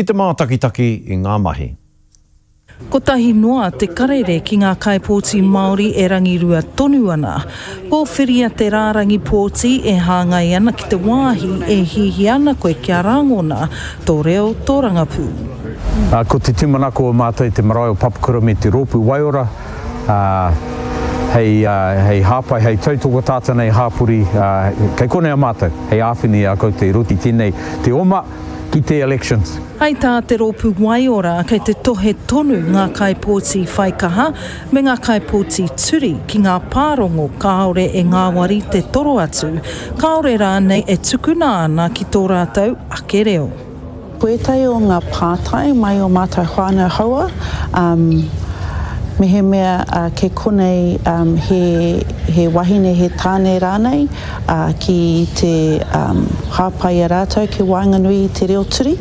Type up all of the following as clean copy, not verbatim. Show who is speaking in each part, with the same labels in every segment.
Speaker 1: ki te mātakitaki i ngā mahi.
Speaker 2: Ko tahi noa te karere ki ngā kaipōti Māori e rangirua tonu ana. Ko whiria te rārangi pōti e hāngai ana ki te wāhi e hihi ana koe kia rangona tō reo tō rangapū.
Speaker 3: Ko te timanako o mātai te marae o Papakura me te rōpū waiora. Hei hāpai, hei tautoko tātanei hāpuri, kei konei a mātai, hei āwhini a kau te ruti tēnei, te oma ki te elections.
Speaker 2: Hei tā te rōpū waiora kei te tohe tonu ngā kaipōti whaikaha me ngā kaipōti turi ki ngā pārongo kāore e ngāwari te toro atu. Kāore rānei e tukuna ana ki tō rātou ake reo.
Speaker 4: Puetai o ngā pātai mai o mātai whānau haua. Mehe mea ke konei he wahine he tāne rānei ki te hāpai a rātou ke Wainganui te reo turi.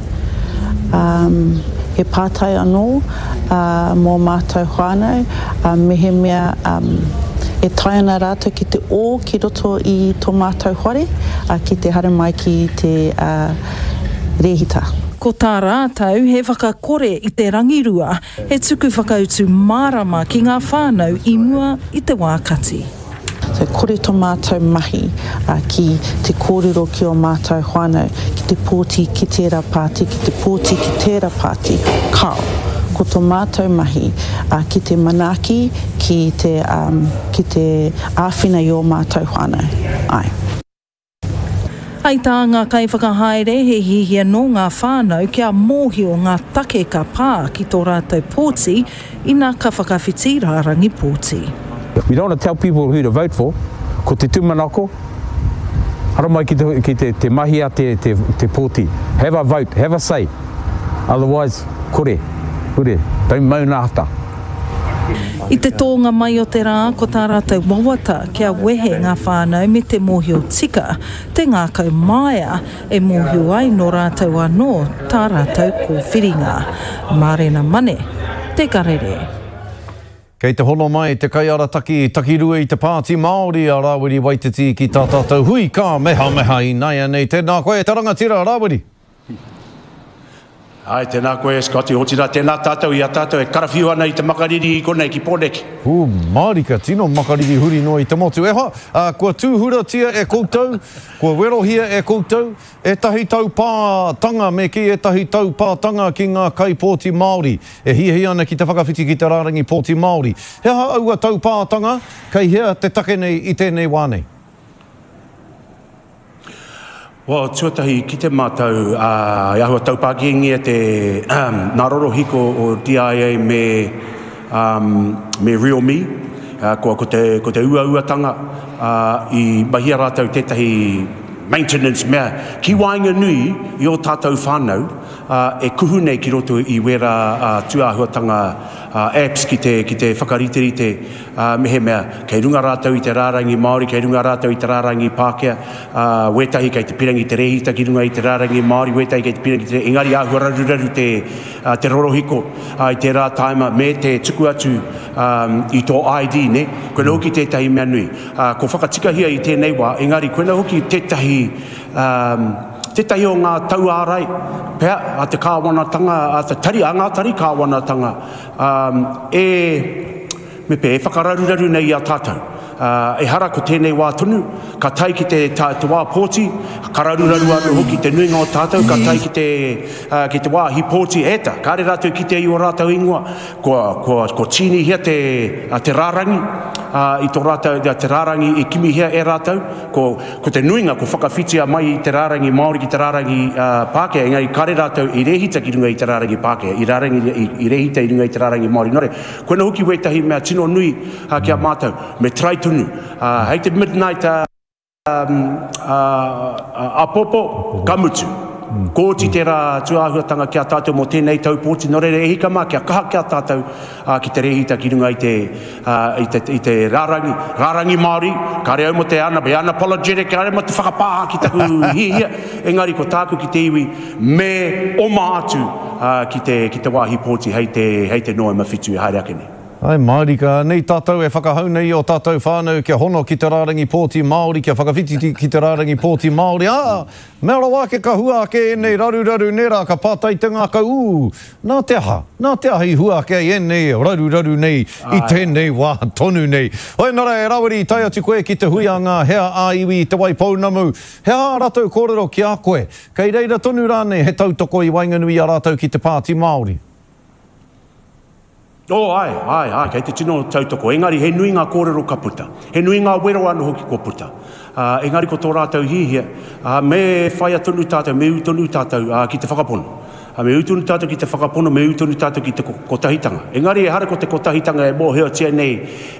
Speaker 4: He pātai anō mō mātou whānau. Mehe mea e tai ana rātou ki te o ki roto i tō mātou whare ki te hara mai ki te rehita.
Speaker 2: Ko tā rātou he whakakore i te rangirua, he tuku whakautu mārama ki ngā whānau i mua i te wākati.
Speaker 4: So kore tō mātou mahi ki te kōrero ki o mātou whānau, ki te pōti ki tērā pāti, ki te pōti ki tērā pāti, kao. Ko tō mātou mahi ki te manaki, ki te āwhina i o mātou whānau. Ai.
Speaker 2: Hei tā ngā kaiwhakahaere he hihia no ngā whānau kia mōhio ngā take ka pā ki tō rātou pōti i nā ka whakawhiti rārangi pōti.
Speaker 3: We don't want to tell people who to vote for. Ko te tūmanako, hara mai ki te mahi a te pōti. Have a vote, have a say. Otherwise, kore, don't moan after.
Speaker 2: I te tōnga mai o te rā, ko tā rātou wawata kia wehe ngā whānau me te mōhio tika, te ngākau maia e mōhio ai no rātou anō, tā rātou ko whiringa. Mārena mane, te karere.
Speaker 1: Kei te hono mai te kaiarataki takirua i te pāti Māori a Rawiri Waititi ki tā tātou hui ka meha i nei anei. Tēnā koe te rangatira Rawiri.
Speaker 5: Ai, tēnā koe, Scotty, hotira, tēnā tātou i a tātou e karawhiu ana i te makariri i konei ki Pōneki.
Speaker 1: Mārika, tino makariri huri no i te motu. Kua tūhura tia e koutou, kua werohia e koutou, e tahi tau pātanga me ki e tahi tau pātanga ki ngā kaipōti Māori. E hihi ana ki te whakawhiti ki te rārangi pōti Māori. He aua tau pātanga, kei hea te take nei i tēnei wānei.
Speaker 5: Well, tuatahi ki te mātou, i ahua taupākiengi e te nāroro hiko o DIA me Real Me, ko te ua-uatanga i mahia rātou tētahi maintenance mea. Ki Wainganui i o tātou whānau, e kuhu nei ki roto i wera tuahuatanga apps ki te whakaritiri te mehe mea. Kei runga rātou i te rārangi Māori, kei runga rātou i te rārangi Pākehā, wetahi kei te pirangi te rehita ki runga i te rārangi Māori, wetahi kei te pirangi te engari ahua raruraru te rorohiko i te rā taima me te tuku atu i tō ID, ne? Koena hoki tētahi mea nui. Ko whakatikahia i tēnei wā, engari koena hoki tētahi o ngā tau ārai, pēr, a te kāwanatanga, a te tari, a ngā tari kāwanatanga, me pē, e whakararuraru nei a tātou. E hara ko tēnei wā tonu, ka tai ki te wā pōti, ka raruraru anu hoki te nuinga o tātou, ka tai ki te wā hi pōti eta, kāre rātou ki te i o rātou ingoa, ko tini hia te rārangi, i tō rātou, te rārangi i kimi hia e rātou, ko te nuinga, ko whakawhitia mai i te rārangi Māori ki te rārangi Pākehā, engari kāre rātou i rehita ki runga i te rārangi Pākehā, i rehita i runga i te rārangi Māori. Nore, koena hoki wetahi mea tino nui kia mātou, me trai tunu. Hei te midnight apopo, kamutu. Kōti te rā tuahuatanga kia tātou mō tēnei tau pōti. Nō reire e hika mā kia kaha kia tātou ki te rehita ki runga i te rārangi Māori. Ka reo mo te unapologetic, ka reo mo te whakapāha ki taku hihia. Engari ko tāku ki te iwi me oma atu ki te wāhi pōti hei te noa mawhitu i haere ake nei.
Speaker 1: Ai Māori ka nei tātou e whakahau nei o tātou whānau kia hono ki te rārangi pōti Māori, kia whakawhiti ki te rārangi pōti Māori. Mea rawa ke ka hua ke enei raru nera ka pātai te ngā kau. Nā te aha i hua ke enei raru nei i tēnei wā tonu nei. Hoi nara e rawiri tai atu koe ki te hui a ngā hea a iwi te wai pounamu. Hea rātou kōrero ki a koe. Kei reira tonu rānei he tautoko i Wainganui a rātou ki te pāti Māori.
Speaker 5: Ai, kei te tino tautoko. Engari, he nui ngā kōrero ka puta. He nui ngā wero anu hoki ko puta. Engari, ko tō rātou hihia, me whai atonu tātou, me utonu tātou ki te whakapono. Me utonu tātou ki te whakapono, me utonu tātou ki te kotahitanga. Engari, e hara ko te kotahitanga e mō hea tia nei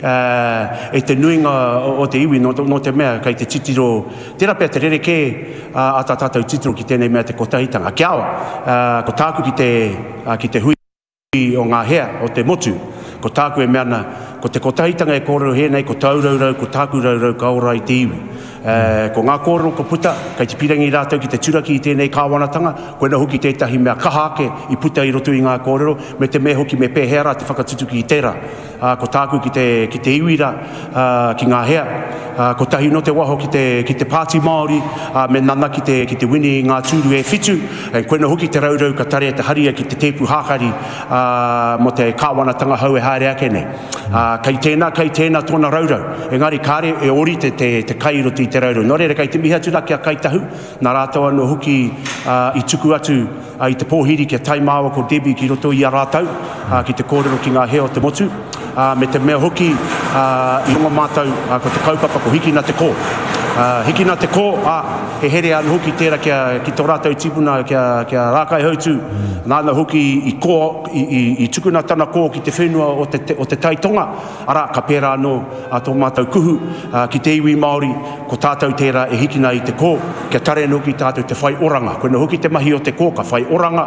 Speaker 5: e te nuinga o te iwi no te mea, kei te titiro, tērā pēr te rere ke a tā tātou titiro ki tēnei mea te kotahitanga. Kia awa, ko tāku ki te hui o ngā hea o te motu, ko tāku e meana, ko te kotahitanga e kōrero he nei, ko tauraurau, ko tāku raurau, ka ora i te iwi. Ko ngā kōrero ko puta, kei te pirangi rātou ki te turaki i tēnei kāwanatanga, koe na hoki tētahi mea kahake i puta i roto i ngā kōrero, me te mea hoki me pēhera te whakatutuki i tērā. Ko tāku ki te iwira, ki ngā hea, ko tahi no te waho ki te pāti Māori, me nana ki te wini i ngā tūru e whitu, koe na hoki te raurau ka tare te haria ki te tepu hākari mo te kāwanatanga hau e haere ake nei. Kei tēnā tōna raurau. Engari, kāre e ori te kai roti i te raurau. Nō reira, kei te miha tūra kia kai tahu, nā rātou anō hoki i tuku atu i te pōhiri kia tai māua ko Debbie ki roto i a rātou, ki te kōrero ki ngā hea o te motu. Me te mea hoki i runga mātou ko te kaupapa ko hiki na te kō. Hiki na te kō, he here anu hoki tērā ki tō rātou tipuna kia rākai hautu. Nāna hoki i tukuna tana kō ki te whenua o te taitonga. Ara, ka pērā anō tō mātou kuhu ki te iwi Māori, ko tātou tērā e hiki na i te kō. Kia tare anō ki tātou te whai oranga. Koe na hoki te mahi o te kō, ka whai oranga.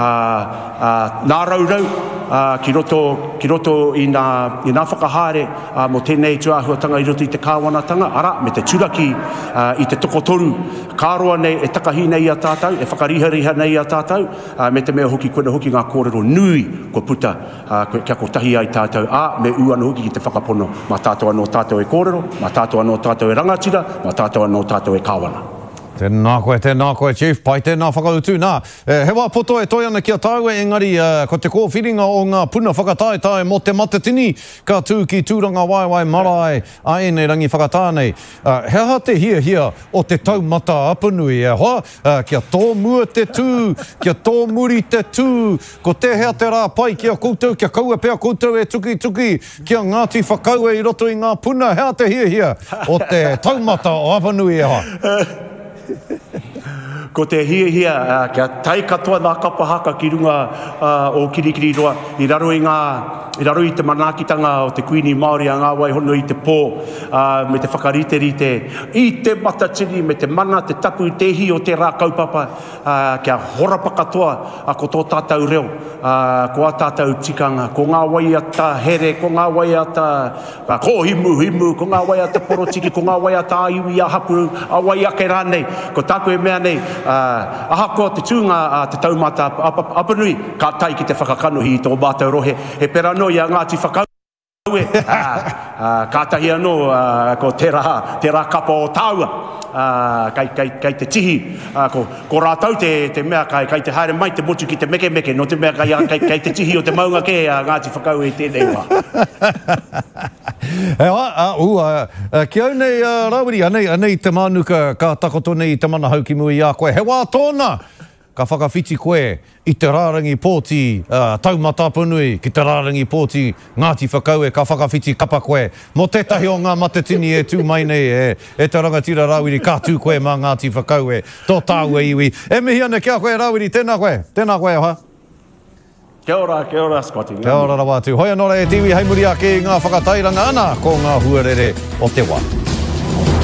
Speaker 5: Nā raurau, ki roto i nā whakahare mo tēnei tuahuatanga i roto i te kāwanatanga. Ara, me te turaki i te tokotoru, kāroa nei e takahi nei a tātou, e whakariha nei a tātou, me te mea hoki koe na hoki ngā kōrero nui ko puta kia ko tahi ai tātou, me uana hoki ki te whakapono, mā tātou anō tātou e kōrero, mā tātou anō tātou e rangatira, mā tātou anō tātou e kāwana.
Speaker 1: Tēnā koe, Chief, pai tēnā whakautu. He wā poto e toi ana kia tāu e engari, ko te kōwhiringa o ngā puna whakataetae mo te matatini, ka tū ki tūranga waiwai marae a enei rangi whakatānei. He aha te hia o te taumata apanui e hoa, kia tō mua te tū, kia tō muri te tū, ko te hea te rā pai kia koutou, kia kaua pēr koutou e tuki, kia Ngāti whakaue i roto i ngā puna, hea te hia o te taumata o apanui e hoa.
Speaker 5: Ko te hia, kia tai katoa nā kapahaka ki runga o Kirikiri roa, i raro i te manakitanga o te kuini Māori a ngā wai hono i te pō, me te whakariterite, i te matatini, me te mana, te tapu, te hi o te rā kaupapa, kia horapa katoa ko tō tātou reo, ko a tātou tikanga, ko ngā wai ata here, ko ngā wai ata ko himu, ko ngā wai ata porotiki, ko ngā wai ata iwi a hapuru, a wai ake rānei, ko tāku e mea nei, ahakoa te tūnga te taumata apanui, ka tai ki te whakakanohi i tō mātou rohe, he pera no i a Ngāti whakaue, ka tahi anō ko te rā kapa o tāua, kai te tihi, ko rātau te mea, kai te haere mai te motu ki te meke, no te mea kai te tihi o te maunga ke a Ngāti whakaue i tēnei wā.
Speaker 1: Ki au nei Rawiri, anei te manuka ka takoto nei te mana hauki mui a koe. He wā tōna, ka whakawhiti koe i te rārangi pōti taumata apanui, ki te rārangi pōti Ngāti Whakaue, ka whakawhiti kapa koe. Mo tētahi o ngā matatini e tū mai nei e te rangatira Rawiri, ka tū koe mā Ngāti Whakaue, tō tāua iwi. E mihi ana kia koe Rawiri, tēnā koe ha?
Speaker 5: Kia ora, Scotty.
Speaker 1: Kia ora rawatu. Hoi anō e tiwi heimuri ake ngā whakatairanga ana ko ngā huarere o te wā.